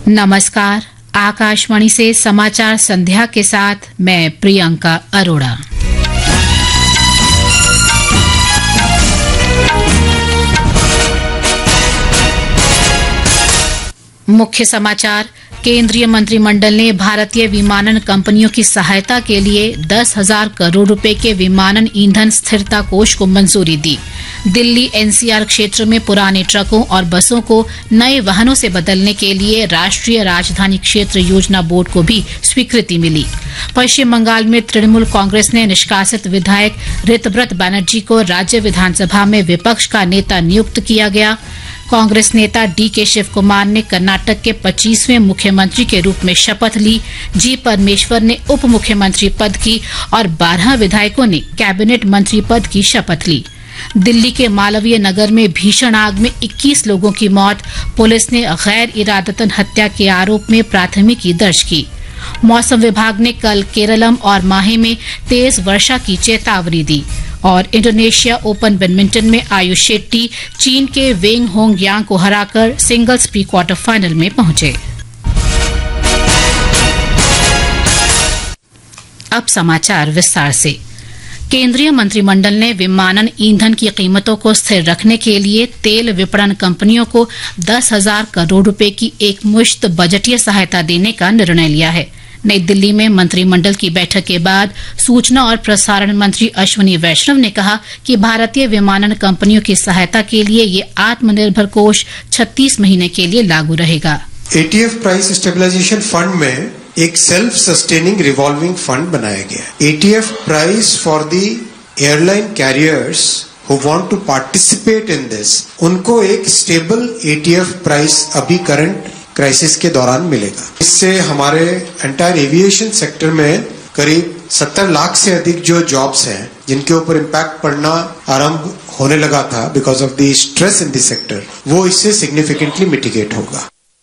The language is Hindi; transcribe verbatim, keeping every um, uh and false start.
नमस्कार, आकाशवाणी से समाचार संध्या के साथ मैं प्रियंका अरोड़ा। मुख्य समाचार। केंद्रीय मंत्रिमंडल ने भारतीय विमानन कंपनियों की सहायता के लिए दस हजार करोड़ रुपए के विमानन ईंधन स्थिरता कोष को मंजूरी दी। दिल्ली एनसीआर क्षेत्र में पुराने ट्रकों और बसों को नए वाहनों से बदलने के लिए राष्ट्रीय राजधानी क्षेत्र योजना बोर्ड को भी स्वीकृति मिली। पश्चिम बंगाल में तृणमूल कांग्रेस ने निष्कासित विधायक ऋतव्रत बनर्जी को राज्य विधानसभा में विपक्ष का नेता नियुक्त किया गया। कांग्रेस नेता डी के शिव कुमार ने कर्नाटक के पच्चीसवें मुख्यमंत्री के रूप में शपथ ली। जी परमेश्वर ने उप मुख्यमंत्री पद की और बारह विधायकों ने कैबिनेट मंत्री पद की शपथ ली। दिल्ली के मालवीय नगर में भीषण आग में इक्कीस लोगों की मौत। पुलिस ने गैर इरादतन हत्या के आरोप में प्राथमिकी दर्ज की। मौसम विभाग ने कल केरलम और माहे में तेज वर्षा की चेतावनी दी। और इंडोनेशिया ओपन बैडमिंटन में आयुष शेट्टी चीन के वेंग होंग यांग को हराकर सिंगल्स प्री क्वार्टर फाइनल में पहुंचे। अब समाचार विस्तार से। केंद्रीय मंत्रिमंडल ने विमानन ईंधन की कीमतों को स्थिर रखने के लिए तेल विपणन कंपनियों को दस हजार करोड़ रुपए की एक मुश्त बजटीय सहायता देने का निर्णय लिया है। नई दिल्ली में मंत्रिमंडल की बैठक के बाद सूचना और प्रसारण मंत्री अश्विनी वैष्णव ने कहा कि भारतीय विमानन कंपनियों की सहायता के लिए ये आत्मनिर्भर कोष छत्तीस महीने के लिए लागू रहेगा। एटीएफ प्राइस स्टेबलाइजेशन फंड में एक सेल्फ सस्टेनिंग रिवॉल्विंग फंड बनाया गया। ETF price for the airline carriers who want to participate in this, उनको एक स्टेबल एटीएफ प्राइस अभी करंट क्राइसिस के दौरान मिलेगा। इससे हमारे एंटायर एविएशन सेक्टर में करीब सत्तर लाख से अधिक जो जॉब्स हैं जिनके ऊपर इम्पैक्ट पड़ना आरंभ होने लगा था because of the stress in the sector, वो इससे सिग्निफिकेंटली मिटिगेट होगा।